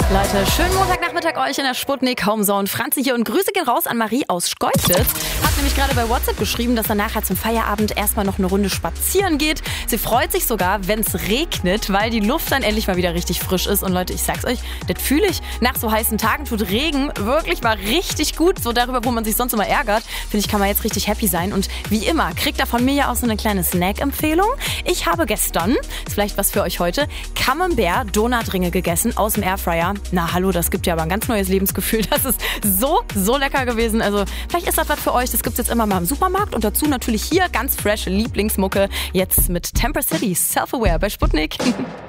Leute, schönen Montagnachmittag euch in der Sputnik Homezone. Franzi hier und Grüße gehen raus an Marie aus Schkeuditz. Hat nämlich gerade bei WhatsApp geschrieben, dass er nachher zum Feierabend erstmal noch eine Runde spazieren geht. Sie freut sich sogar, wenn es regnet, weil die Luft dann endlich mal wieder richtig frisch ist. Und Leute, ich sag's euch, das fühle ich. Nach so heißen Tagen tut Regen wirklich mal richtig gut. So darüber, wo man sich sonst immer ärgert, finde ich, kann man jetzt richtig happy sein. Und wie immer, kriegt er von mir ja auch so eine kleine Snack-Empfehlung. Ich habe gestern, ist vielleicht was für euch heute, Camembert Donutringe gegessen aus dem Airfryer. Na hallo, das gibt ja aber ein ganz neues Lebensgefühl. Das ist so lecker gewesen. Also vielleicht ist das was für euch. Das gibt's jetzt immer mal im Supermarkt. Und dazu natürlich hier ganz fresh Lieblingsmucke. Jetzt mit Temper City Self-Aware bei Sputnik.